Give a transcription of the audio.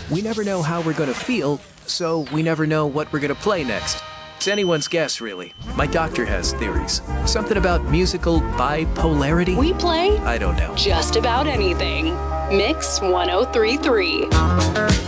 We never know how we're gonna feel, so we never know what we're gonna play next. It's anyone's guess, really. My doctor has theories. Something about musical bipolarity? We play I don't know. just about anything. Mix 1033.